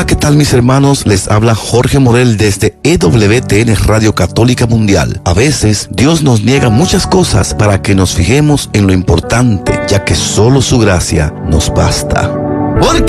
¿qué tal, mis hermanos? Les habla Jorge Morel desde EWTN Radio Católica Mundial. A veces Dios nos niega muchas cosas para que nos fijemos en lo importante, ya que solo su gracia nos basta. Porque